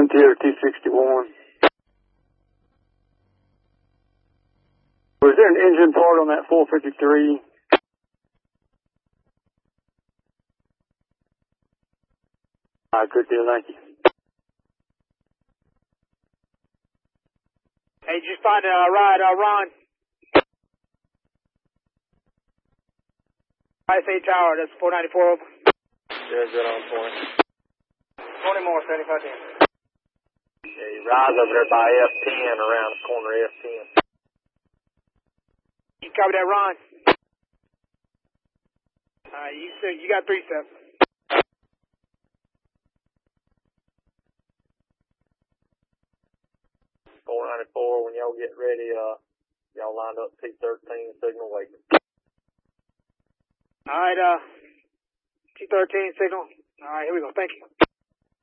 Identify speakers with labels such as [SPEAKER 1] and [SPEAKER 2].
[SPEAKER 1] Frontier T61. Was there an engine part on that 453? Good deal, thank you.
[SPEAKER 2] Hey, just find a ride, Ron. ISA Tower, that's 494 over.
[SPEAKER 3] Yeah, good on point.
[SPEAKER 2] 20 more, 75 10.
[SPEAKER 3] Yeah, you rise over there by F10, around the corner of F10.
[SPEAKER 2] You copy that, Ron? You got 3 steps.
[SPEAKER 3] 494, when y'all get ready, y'all lined up T13 signal waiting.
[SPEAKER 2] Alright, T13 signal. Alright, here we go. Thank you.